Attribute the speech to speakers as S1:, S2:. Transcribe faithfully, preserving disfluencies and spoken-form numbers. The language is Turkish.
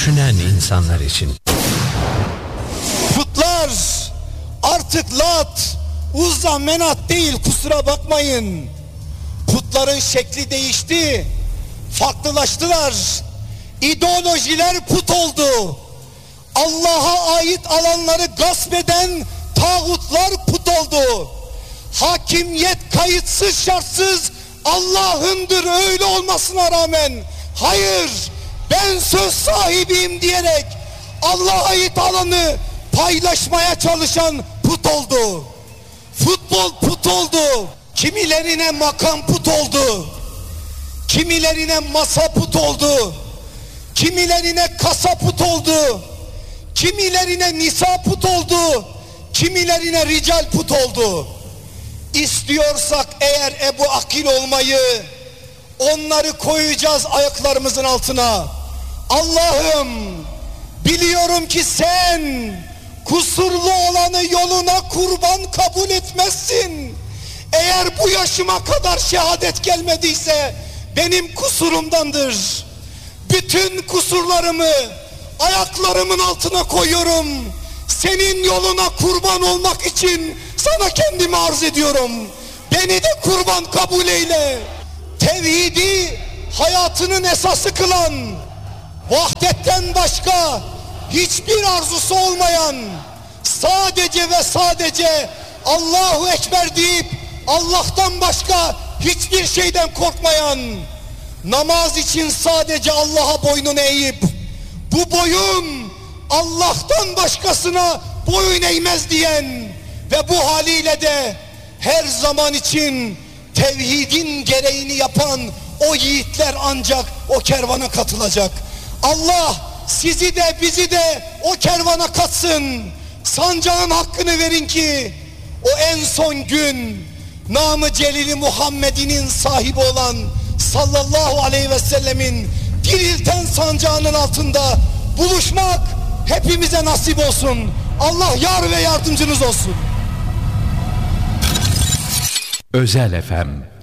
S1: düşünen insanlar için.
S2: Putlar artık Lat, Uzza, Menat değil, kusura bakmayın. Putların şekli değişti, farklılaştılar. İdeolojiler put oldu. Allah'a ait alanları gasp eden tağutlar put oldu. Hakimiyet kayıtsız şartsız Allah'ındır, öyle olmasına rağmen hayır ben söz sahibiyim diyerek Allah'a ait alanı paylaşmaya çalışan put oldu. Futbol put oldu. Kimilerine makam put oldu. Kimilerine masa put oldu. Kimilerine kasa put oldu. Kimilerine nisa put oldu. Kimilerine rical put oldu. İstiyorsak eğer Ebu Akil olmayı, onları koyacağız ayaklarımızın altına. Allah'ım, biliyorum ki sen kusurlu olanı yoluna kurban kabul etmezsin. Eğer bu yaşıma kadar şehadet gelmediyse benim kusurumdandır. Bütün kusurlarımı ayaklarımın altına koyuyorum. Senin yoluna kurban olmak için sana kendimi arz ediyorum. Beni de kurban kabul eyle. Tevhidi hayatının esası kılan, vahdetten başka hiçbir arzusu olmayan, sadece ve sadece Allahu Ekber deyip Allah'tan başka hiçbir şeyden korkmayan, namaz için sadece Allah'a boynunu eğip bu boyun Allah'tan başkasına boyun eğmez diyen ve bu haliyle de her zaman için tevhidin gereğini yapan o yiğitler ancak o kervana katılacak. Allah sizi de bizi de o kervana katsın. Sancağın hakkını verin ki o en son gün namı celili Muhammed'inin sahibi olan sallallahu aleyhi ve sellemin dirilten sancağının altında buluşmak hepimize nasip olsun. Allah yar ve yardımcınız olsun.
S1: Özel F M